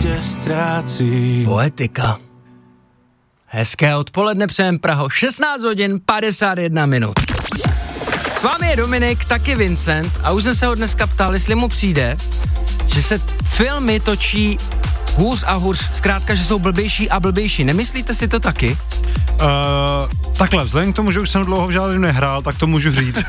tě ztrácím. Poetika. Hezké odpoledne přejem Praho, 16 hodin 51 minut. S vámi je Dominik, taky Vincent a už jsem se ho dneska ptal, jestli mu přijde, že se filmy točí hůř a hůř, zkrátka, že jsou blbější a blbější. Nemyslíte si to taky? Takhle, vzhledem k tomu, že už jsem dlouho v žádném nehrál, tak to můžu říct.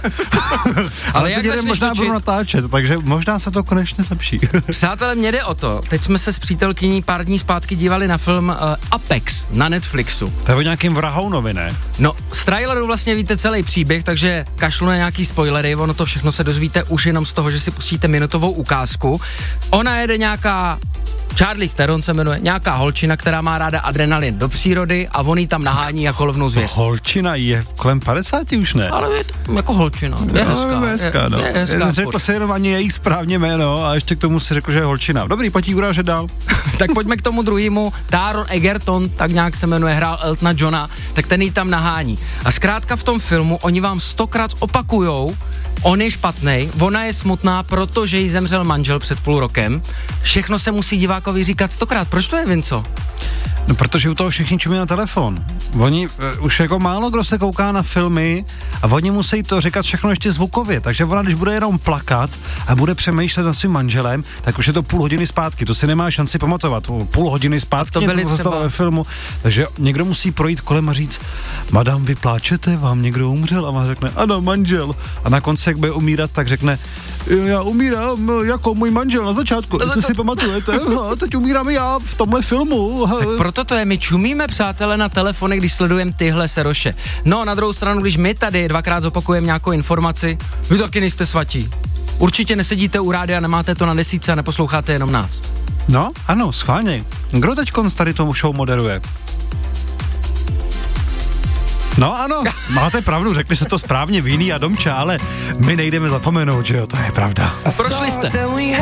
Ale jak možná budu natáčet, takže možná se to konečně zlepší. Přátelé, mě jde o to, teď jsme se s přítelkyní pár dní zpátky dívali na film Apex na Netflixu. To je o nějakým vrahounovi, ne? No, z traileru vlastně víte celý příběh, takže kašlu na nějaký spoilery, ono to všechno se dozvíte už jenom z toho, že si pustíte minutovou ukázku. Ona jede nějaká Charlize Theron se jmenuje, nějaká holčina, která má ráda adrenalin do přírody a on jí tam nahání jako lovnou zvěř. Holčina je kolem 50 už ne? Ale je to jako holčina, je hezká. Je hezká. Řekl se jenom ani její správně jméno a ještě k tomu si řekl, že je holčina. Dobrý, pojď jí urážet dál. Tak pojďme k tomu druhému. Taron Egerton, tak nějak se jmenuje, hrál Eltona Johna, tak ten jí tam nahání. A zkrátka v tom filmu oni vám 100krát opakujou, on je špatnej, ona je smutná, protože jí zemřel manžel před půl rokem. Všechno se musí divákovi říkat 100krát. Proč to je, Vinco? No, protože u toho všichni čumí na telefon. Oni už jako málo kdo se kouká na filmy a oni musí to říkat všechno ještě zvukově, takže ona, když bude jenom plakat a bude přemýšlet nad svým manželem, tak už je to půl hodiny zpátky, to si nemá šanci pamatovat. Půl hodiny zpátky to byly třeba ve filmu, takže někdo musí projít kolem a říct: madam, vy pláčete, vám někdo umřel? A ona řekne: ano, manžel. A na konci, jak bude umírat, tak řekne: já umírám jako můj manžel na začátku, jestli si pamatujete, a teď umírám já v tomhle filmu. Tak proto to je, my čumíme, přátelé, na telefony, když sledujeme tyhle seroše. No, na druhou stranu, když my tady dvakrát zopakujeme nějakou informaci, vy taky nejste svatí. Určitě nesedíte u rádia, nemáte to na desíce a neposloucháte jenom nás. No, ano, schválně. Kdo teďkon tady tomu show moderuje? No ano, máte pravdu, řekli se to správně, Víný a Domča, ale my nejdeme zapomenout, že jo, to je pravda. Prošli jste.